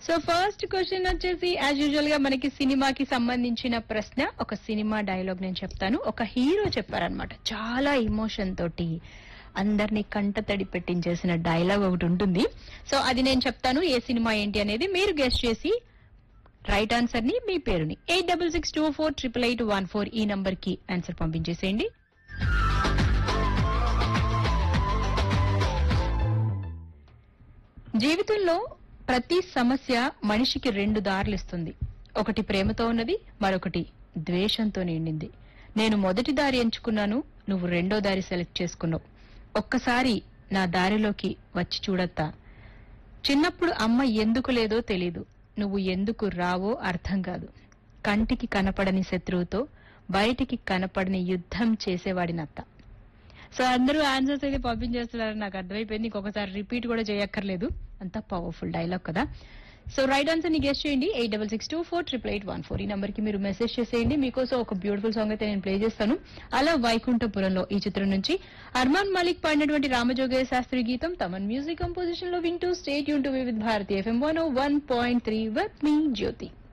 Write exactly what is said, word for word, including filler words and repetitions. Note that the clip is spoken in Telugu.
సో ఫస్ట్ క్వశ్చన్ వచ్చేసి యాజ్ యూజువల్ గా మనకి సినిమాకి సంబంధించిన ప్రశ్న. ఒక సినిమా డైలాగ్ నేను చెప్తాను. ఒక హీరో చెప్పారనమాట, చాలా ఎమోషన్ తోటి అందరినీ కంట తడి పెట్టించేసిన డైలాగ్ ఒకటి ఉంటుంది. సో అది నేను చెప్తాను, ఏ సినిమా ఏంటి అనేది మీరు గెస్ట్ చేసి రైట్ ఆన్సర్ ని, మీ పేరుని eight double six two four triple eight one four ఈ నంబర్ కి ఆన్సర్ పంపించేసేయండి. జీవితంలో ప్రతి సమస్య మనిషికి రెండు దారులు ఇస్తుంది. ఒకటి ప్రేమతో ఉన్నది, మరొకటి ద్వేషంతో నిండింది. నేను మొదటి దారి ఎంచుకున్నాను, నువ్వు రెండో దారి సెలెక్ట్ చేసుకున్నావు. ఒక్కసారి నా దారిలోకి వచ్చి చూడత్తా. చిన్నప్పుడు అమ్మ ఎందుకు లేదో తెలీదు, నువ్వు ఎందుకు రావో అర్థం కాదు. కంటికి కనపడని శత్రువుతో బయటికి కనపడని యుద్ధం చేసేవాడినత్త. సో అందరూ ఆన్సర్స్ అయితే పంపించేస్తున్నారని నాకు అర్థమైపోయింది. ఇంకొకసారి రిపీట్ కూడా చేయక్కర్లేదు, అంత పవర్ఫుల్ డైలాగ్ కదా. సో రైట్ ఆన్సర్ ని గెస్ట్ చేయండి eight double six two four triple eight one four ఈ నంబర్ కి మీరు మెసేజ్ చేసేయండి. మీకోసం ఒక బ్యూటిఫుల్ సాంగ్ అయితే నేను ప్లే చేస్తాను. అలా వైకుంఠపురంలో ఈ చిత్రం నుంచి అర్మాన్ మాలిక్ పాడినటువంటి రామజోగయ్య శాస్త్రి గీతం తమన్ మ్యూజిక్ కంపోజిషన్ లో వింటూ stay tune to with Bharati FM one oh one point three with me Jyothi.